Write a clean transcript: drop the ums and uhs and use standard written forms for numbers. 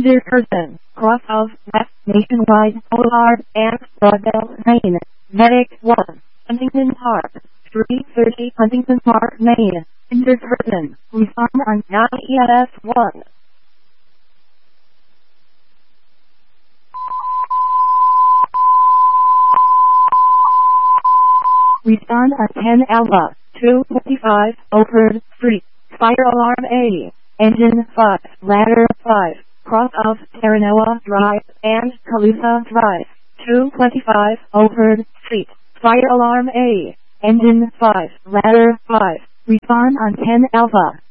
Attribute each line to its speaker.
Speaker 1: Henderson, Cross of West Nationwide, OR, and Broadbell, Maine. Medic 1, Huntington Park, 330 Huntington Park, Maine. Henderson, respond on 9ES 1. Respond at 10 Alpha, 225, Oakford Street. Fire alarm A. Engine 5, ladder 5, cross of Terranova Drive and Calusa Drive. 225, Oakford Street. Fire alarm A. Engine 5, ladder 5. Respond on 10 Alpha.